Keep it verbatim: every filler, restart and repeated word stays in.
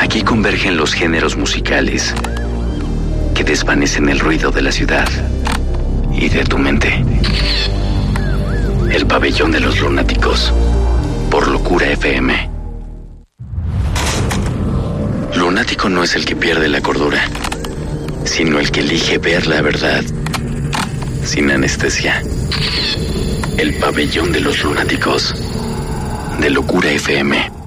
Aquí convergen los géneros musicales que desvanecen el ruido de la ciudad y de tu mente. El pabellón de los lunáticos, por Locura F M. Lunático no es el que pierde la cordura, sino el que elige ver la verdad sin anestesia. El pabellón de los lunáticos, de Locura F M.